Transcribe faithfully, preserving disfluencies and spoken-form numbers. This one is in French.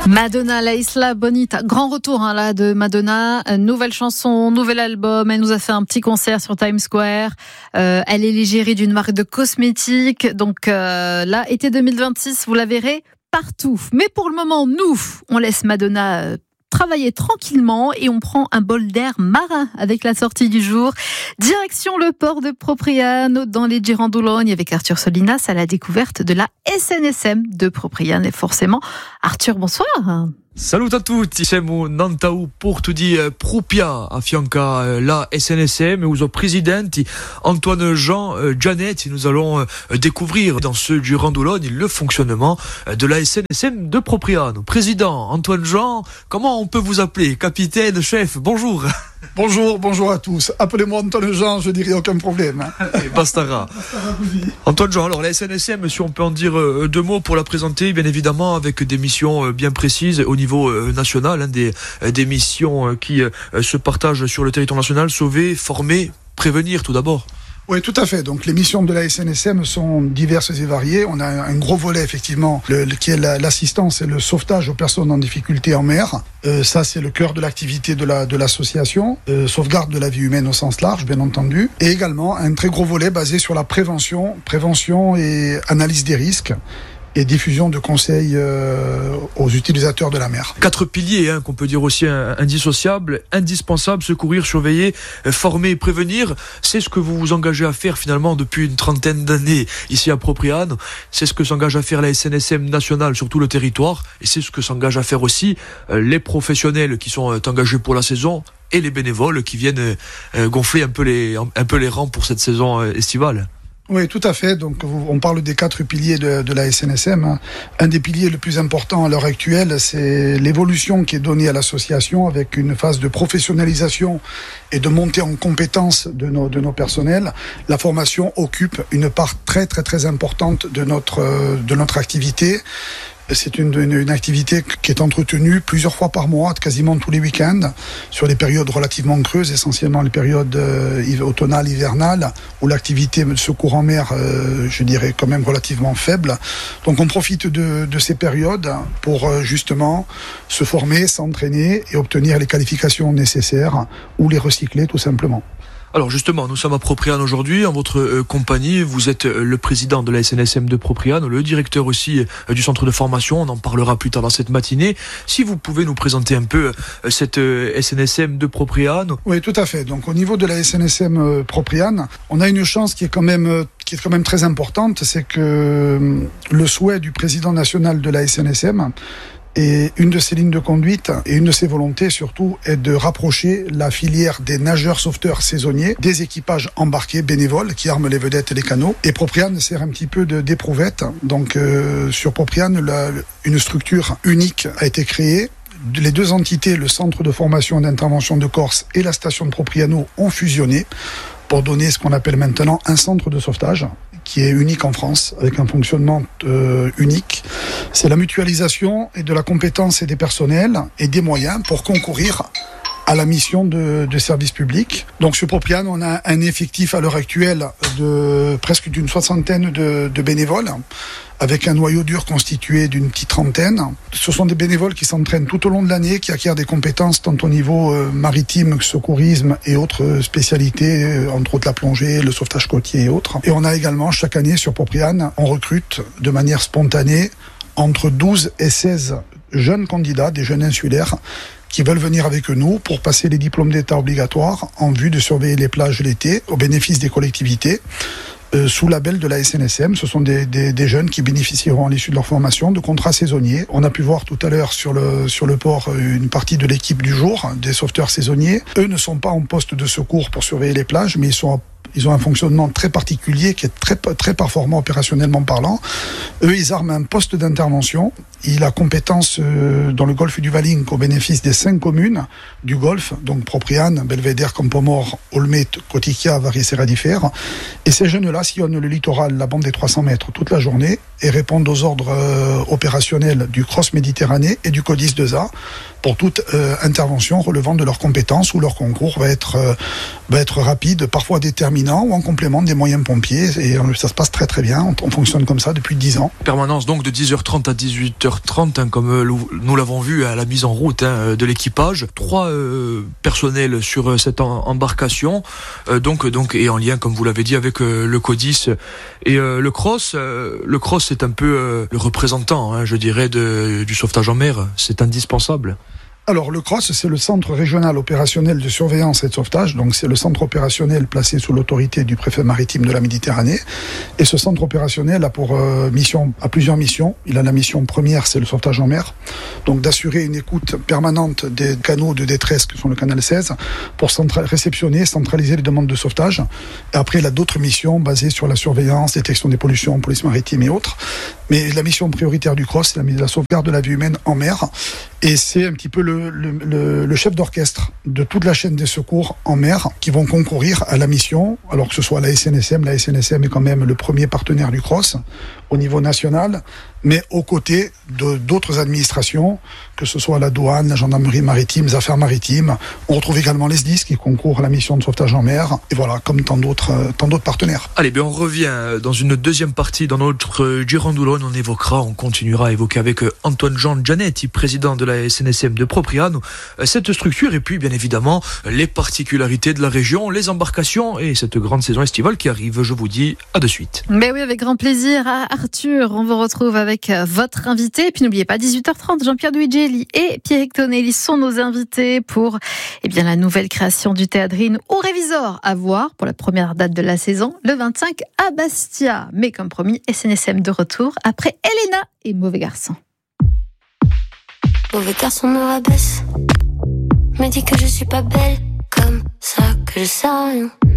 Madonna, La Isla Bonita, grand retour hein, là de Madonna, nouvelle chanson, nouvel album, elle nous a fait un petit concert sur Times Square, euh, elle est l'égérie d'une marque de cosmétiques, donc euh, là, été deux mille vingt-six, vous la verrez partout. Mais pour le moment, nous, on laisse Madonna euh, travailler tranquillement et on prend un bol d'air marin avec la sortie du jour. Direction le port de Propriano dans les Girandoulognes avec Arthur Solinas à la découverte de la S N S M de Propriano. Et forcément, Arthur, bonsoir. Salut à tutti, siamo Nantau Porto di Propia a fianca la S N S M et aux presidenti Antoine Jean Gianetti. Nous allons découvrir dans ce Girandologne le fonctionnement de la S N S M de Propriano. Président Antoine Jean, comment on peut vous appeler? Capitaine, chef, bonjour. Bonjour, bonjour à tous. Appelez-moi Antoine Jean, je dirai aucun problème. Et bastara. Antoine Jean, alors la S N S M, si on peut en dire deux mots pour la présenter, bien évidemment, avec des missions bien précises au niveau national, hein, des, des missions qui se partagent sur le territoire national, sauver, former, prévenir tout d'abord. Oui, tout à fait. Donc, les missions de la S N S M sont diverses et variées. On a un gros volet, effectivement, le, le, qui est la, l'assistance et le sauvetage aux personnes en difficulté en mer. Euh, ça, c'est le cœur de l'activité de, la, de l'association. Euh, sauvegarde de la vie humaine au sens large, bien entendu. Et également, un très gros volet basé sur la prévention, prévention et analyse des risques et diffusion de conseils euh, aux utilisateurs de la mer. Quatre piliers hein, qu'on peut dire aussi indissociables, indispensables, secourir, surveiller, former, prévenir. C'est ce que vous vous engagez à faire finalement depuis une trentaine d'années ici à Propriano. C'est ce que s'engage à faire la S N S M nationale sur tout le territoire et c'est ce que s'engagent à faire aussi euh, les professionnels qui sont euh, engagés pour la saison et les bénévoles qui viennent euh, gonfler un peu les, un peu les rangs pour cette saison euh, estivale. Oui, tout à fait. Donc, on parle des quatre piliers de, de la S N S M. Un des piliers le plus important à l'heure actuelle, c'est l'évolution qui est donnée à l'association avec une phase de professionnalisation et de montée en compétences de nos, de nos personnels. La formation occupe une part très, très, très importante de notre, de notre activité. C'est une, une, une activité qui est entretenue plusieurs fois par mois, quasiment tous les week-ends, sur des périodes relativement creuses, essentiellement les périodes euh, automnales, hivernales, où l'activité de secours en mer, euh, je dirais, quand même relativement faible. Donc on profite de, de ces périodes pour euh, justement se former, s'entraîner et obtenir les qualifications nécessaires ou les recycler tout simplement. Alors justement, nous sommes à Propriano aujourd'hui, en votre euh, compagnie, vous êtes euh, le président de la S N S M de Propriano, le directeur aussi euh, du centre de formation, on en parlera plus tard dans cette matinée. Si vous pouvez nous présenter un peu euh, cette euh, S N S M de Propriano. Oui, tout à fait. Donc au niveau de la S N S M euh, Propriano, on a une chance qui est quand même... Euh, qui est quand même très importante, c'est que euh, le souhait du président national de la S N S M et une de ses lignes de conduite et une de ses volontés surtout est de rapprocher la filière des nageurs sauveteurs saisonniers des équipages embarqués bénévoles qui arment les vedettes et les canots. Et Propriano sert un petit peu de, d'éprouvette. Donc euh, sur Propriano, la, une structure unique a été créée. Les deux entités, le centre de formation et d'intervention de Corse et la station de Propriano, ont fusionné pour donner ce qu'on appelle maintenant un centre de sauvetage qui est unique en France, avec un fonctionnement euh, unique. C'est la mutualisation et de la compétence et des personnels et des moyens pour concourir à la mission de, de service public. Donc sur Propriano, on a un effectif à l'heure actuelle de presque d'une soixantaine de, de bénévoles, avec un noyau dur constitué d'une petite trentaine. Ce sont des bénévoles qui s'entraînent tout au long de l'année, qui acquièrent des compétences tant au niveau euh, maritime, secourisme et autres spécialités, euh, entre autres la plongée, le sauvetage côtier et autres. Et on a également, chaque année sur Propriano, on recrute de manière spontanée entre douze et seize jeunes candidats, des jeunes insulaires, qui veulent venir avec nous pour passer les diplômes d'État obligatoires en vue de surveiller les plages l'été au bénéfice des collectivités. Euh, sous label de la S N S M, ce sont des, des, des jeunes qui bénéficieront à l'issue de leur formation de contrats saisonniers. On a pu voir tout à l'heure sur le, sur le port une partie de l'équipe du jour, des sauveteurs saisonniers. Eux ne sont pas en poste de secours pour surveiller les plages, mais ils sont Ils ont un fonctionnement très particulier qui est très, très performant opérationnellement parlant. Eux, ils arment un poste d'intervention. Il a compétence euh, dans le golfe du Valinque au bénéfice des cinq communes du golfe, donc Propriano, Belvédère, Campomor, Olmet, Coticchia, Varies et Radifère. Et ces jeunes-là sillonnent le littoral, la bande des trois cents mètres, toute la journée et répondent aux ordres euh, opérationnels du Cross Méditerranée et du CODIS deux A pour toute euh, intervention relevant de leurs compétences où leur concours va être, euh, va être rapide, parfois déterminant ou en complément des moyens pompiers. Et euh, ça se passe très très bien. On, on fonctionne comme ça depuis dix ans. Permanence donc de dix heures trente à dix-huit heures trente, hein, comme euh, nous l'avons vu à la mise en route hein, de l'équipage. Trois euh, personnels sur euh, cette en, embarcation, euh, donc, donc, et en lien, comme vous l'avez dit, avec euh, le CODIS et euh, le Cross. Euh, le Cross, c'est un peu euh, le représentant, hein, je dirais, de, du sauvetage en mer. C'est indispensable. Alors le CROSS, c'est le Centre régional opérationnel de surveillance et de sauvetage, donc c'est le centre opérationnel placé sous l'autorité du préfet maritime de la Méditerranée. Et ce centre opérationnel a pour euh, mission, a plusieurs missions. Il a la mission première, c'est le sauvetage en mer, donc d'assurer une écoute permanente des canaux de détresse que sont le canal seize pour centra- réceptionner, centraliser les demandes de sauvetage. Et après, il a d'autres missions basées sur la surveillance, détection des pollutions, police maritime et autres. Mais la mission prioritaire du CROSS, c'est la, la sauvegarde de la vie humaine en mer. Et c'est un petit peu le, le, le, le chef d'orchestre de toute la chaîne des secours en mer qui vont concourir à la mission, alors que ce soit la S N S M. La S N S M est quand même le premier partenaire du CROSS au niveau national, mais aux côtés de, d'autres administrations, que ce soit la douane, la gendarmerie maritime, les affaires maritimes. On retrouve également les S D I S qui concourent à la mission de sauvetage en mer, et voilà, comme tant d'autres, euh, tant d'autres partenaires. Allez, bien, on revient dans une deuxième partie dans notre Girondoulone. On évoquera, on continuera à évoquer avec Antoine-Jean Gianetti, président de la S N S M de Propriano, cette structure, et puis bien évidemment les particularités de la région, les embarcations et cette grande saison estivale qui arrive. Je vous dis à de suite. Mais oui, avec grand plaisir. Arthur, on vous retrouve avec votre invité. Et puis n'oubliez pas, dix-huit heures trente, Jean-Pierre Duigelli et Pierrick Tonelli sont nos invités pour eh bien, la nouvelle création du Théâtrine au Révisor à voir pour la première date de la saison, le vingt-cinq à Bastia. Mais comme promis, S N S M de retour après Elena et Mauvais Garçon. Mauvais garçon me rabaisse, me dit que je suis pas belle, comme ça que je sais rien.